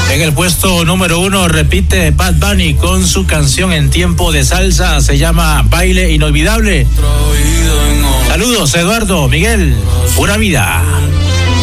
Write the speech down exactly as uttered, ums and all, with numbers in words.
En el puesto número uno repite Bad Bunny con su canción en tiempo de salsa, se llama Baile Inolvidable. Saludos, Eduardo, Miguel, pura vida.